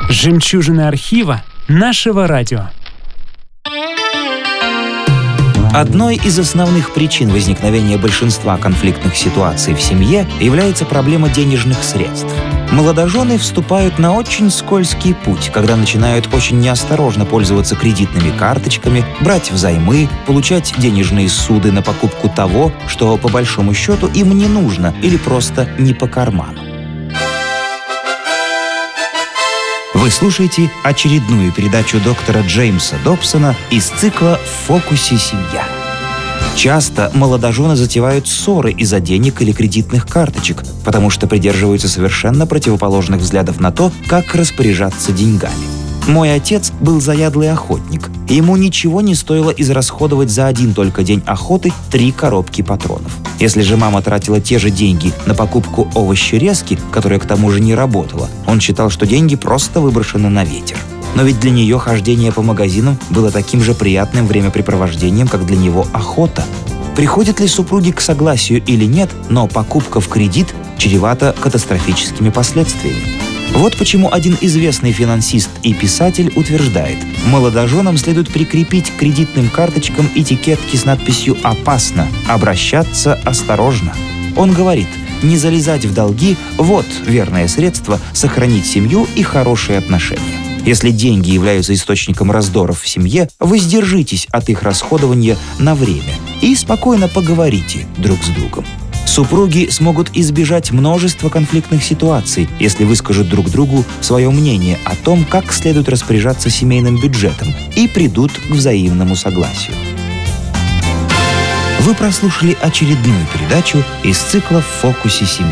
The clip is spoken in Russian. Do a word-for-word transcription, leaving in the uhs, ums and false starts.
Жемчужины архива нашего радио. Одной из основных причин возникновения большинства конфликтных ситуаций в семье является проблема денежных средств. Молодожены вступают на очень скользкий путь, когда начинают очень неосторожно пользоваться кредитными карточками, брать взаймы, получать денежные суды на покупку того, что по большому счету им не нужно или просто не по карману. Вы слушаете очередную передачу доктора Джеймса Добсона из цикла «В фокусе семья». Часто молодожены затевают ссоры из-за денег или кредитных карточек, потому что придерживаются совершенно противоположных взглядов на то, как распоряжаться деньгами. Мой отец был заядлый охотник, и ему ничего не стоило израсходовать за один только день охоты три коробки патронов. Если же мама тратила те же деньги на покупку овощерезки, которая к тому же не работала, он считал, что деньги просто выброшены на ветер. Но ведь для нее хождение по магазинам было таким же приятным времяпрепровождением, как для него охота. Приходят ли супруги к согласию или нет, но покупка в кредит чревата катастрофическими последствиями. Вот почему один известный финансист и писатель утверждает, молодоженам следует прикрепить к кредитным карточкам этикетки с надписью «Опасно, обращаться осторожно». Он говорит, не залезать в долги – вот верное средство сохранить семью и хорошие отношения. Если деньги являются источником раздоров в семье, воздержитесь от их расходования на время и спокойно поговорите друг с другом. Супруги смогут избежать множества конфликтных ситуаций, если выскажут друг другу свое мнение о том, как следует распоряжаться семейным бюджетом, и придут к взаимному согласию. Вы прослушали очередную передачу из цикла «В фокусе семья».